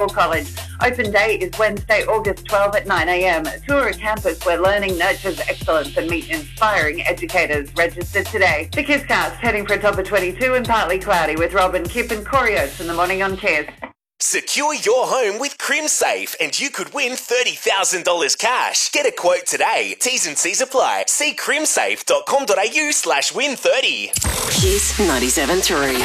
Rural College. Open day is Wednesday, August 12 at 9 a.m. Tour a campus where learning nurtures excellence and meet inspiring educators. Register today. The Kisscast heading for a top of 22 and partly cloudy with Robin, Kip and Corey Oates in the morning on Kiss. Secure your home with CrimSafe and you could win $30,000 cash. Get a quote today. T's and C's apply. See crimsafe.com.au/win30. Kiss 97.3.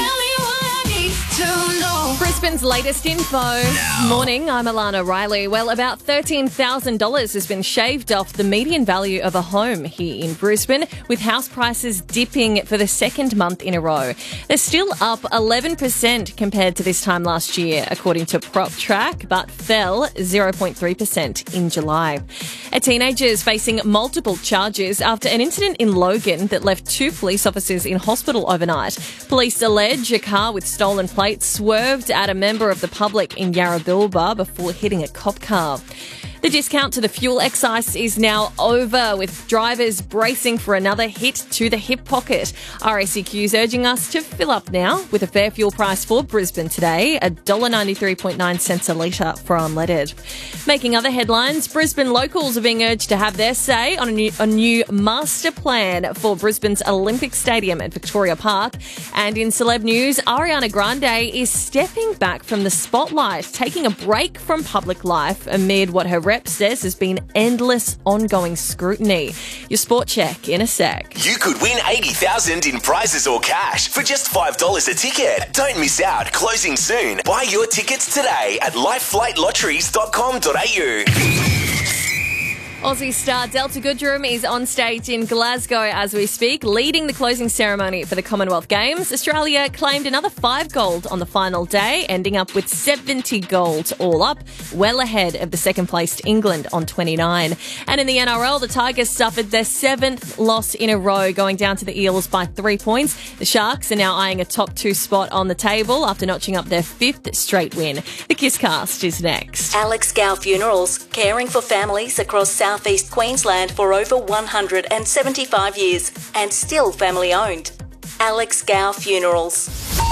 Brisbane's latest info. Morning, I'm Alana Riley. Well, about $13,000 has been shaved off the median value of a home here in Brisbane, with house prices dipping for the second month in a row. They're still up 11% compared to this time last year, according to PropTrack, but fell 0.3% in July. A teenager is facing multiple charges after an incident in Logan that left 2 police officers in hospital overnight. Police allege a car with stolen plates swerved at a member of the public in Yarrabilba before hitting a cop car. The discount to the fuel excise is now over, with drivers bracing for another hit to the hip pocket. RACQ is urging us to fill up now with a fair fuel price for Brisbane today, $1.93.9 a litre for unleaded. Making other headlines, Brisbane locals are being urged to have their say on a new master plan for Brisbane's Olympic Stadium at Victoria Park. And in celeb news, Ariana Grande is stepping back from the spotlight, taking a break from public life amid what her rep says has been endless ongoing scrutiny. Your sport check in a sec. You could win $80,000 in prizes or cash for just $5 a ticket. Don't miss out. Closing soon. Buy your tickets today at lifeflightlotteries.com.au. Aussie star Delta Goodrem is on stage in Glasgow as we speak, leading the closing ceremony for the Commonwealth Games. Australia claimed another 5 gold on the final day, ending up with 70 gold all up, well ahead of the second-placed England on 29. And in the NRL, the Tigers suffered their 7th loss in a row, going down to the Eels by 3 points. The Sharks are now eyeing a top 2 spot on the table after notching up their 5th straight win. The Kisscast is next. Alex Gow Funerals, caring for families across Southeast Queensland for over 175 years and still family owned. Alex Gow Funerals.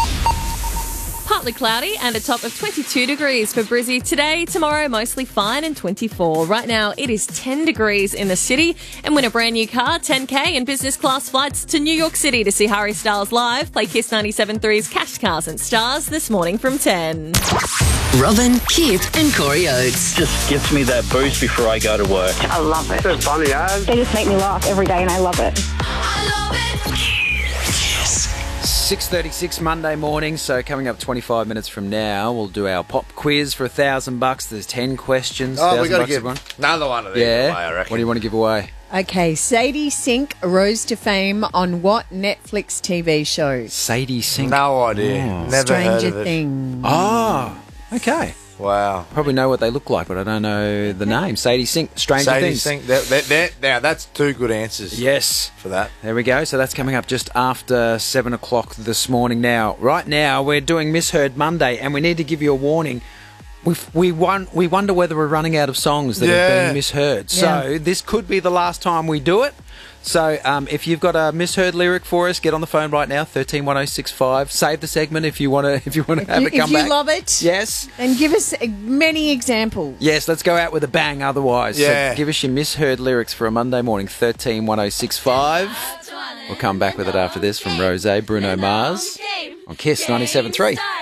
Partly cloudy and a top of 22 degrees for Brizzy today. Tomorrow, mostly fine and 24. Right now, it is 10 degrees in the city. And win a brand new car, 10K, and business class flights to New York City to see Harry Styles live. Play Kiss 97.3's Cash Cars and Stars this morning from 10. Robin, Kip and Corey Oates. Just gets me that boost before I go to work. I love it. It's funny, eh? They just make me laugh every day and I love it. 6:36 Monday morning, so coming up 25 minutes from now, we'll do our pop quiz for $1,000. There's 10 questions. Oh, we got to $1,000 give everyone. another one of these Yeah. away, I reckon. What do you want to give away? Okay, Sadie Sink rose to fame on what Netflix TV show? Sadie Sink. No idea. Never heard Stranger of it. Things. Oh, okay. Wow. Probably know what they look like, but I don't know the name. Sadie Sink, Stranger Sadie Things. Sink. Now, that's 2 good answers. Yes. For that. There we go. So that's coming up just after 7 o'clock this morning now. Right now, we're doing Misheard Monday, and we need to give you a warning. We wonder whether we're running out of songs that have been misheard. So this could be the last time we do it. So if you've got a misheard lyric for us, get on the phone right now, 131065. Save the segment if you want to have it come back. If you love it, yes, and give us many examples. Yes, let's go out with a bang. Otherwise, yeah. So give us your misheard lyrics for a Monday morning, 131065. We'll come back with it after this from Rosé, Bruno Mars on Kiss 97.3.